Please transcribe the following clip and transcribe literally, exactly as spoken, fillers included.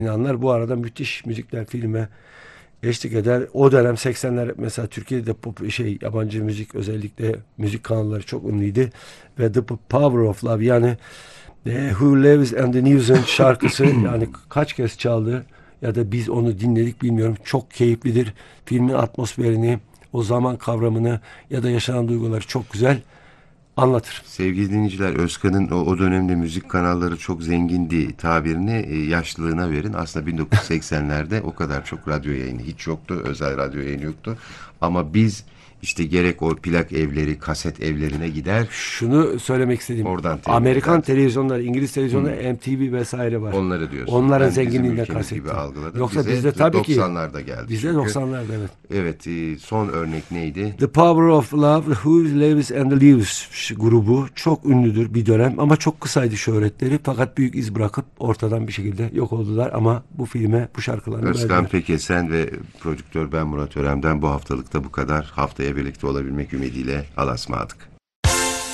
İnanlar bu arada müthiş müzikler filme eşlik eder. O dönem seksenler mesela Türkiye'de pop şey yabancı müzik özellikle müzik kanalları çok ünlüydü ve The Power of Love yani e, Who Lives and the News'un şarkısı yani kaç kez çaldı ya da biz onu dinledik bilmiyorum. Çok keyiflidir. Filmin atmosferini, o zaman kavramını ya da yaşanan duyguları çok güzel anlatır. Sevgili dinleyiciler, Özkan'ın o, o dönemde müzik kanalları çok zengindi tabirini e, yaşlılığına verin. Aslında bin dokuz yüz seksenlerde o kadar çok radyo yayını hiç yoktu. Özel radyo yayını yoktu. Ama biz işte gerek o plak evleri, kaset evlerine gider. Şunu söylemek istediğim. Oradan temin Amerikan eder. televizyonları, İngiliz televizyonları, Hmm. M T V vesaire var. Onları diyorsun. Onların Ben bizim zenginliğinden ülkemiz gibi kastettim. algıladım. Yoksa Bize bizde tabii ki doksanlarda geldi. bizde çünkü. doksanlarda evet. Evet, e, son örnek neydi? The Power of Love, Who Lives and Leaves grubu çok ünlüdür bir dönem ama çok kısaydı şöhretleri fakat büyük iz bırakıp ortadan bir şekilde yok oldular ama bu filme bu şarkılarını Özkan verdiler. Pekesen ve prodüktör ben Murat Örem'den bu haftalıkta bu kadar. Haftaya birlikte olabilmek ümidiyle Allah'a ısmarladık.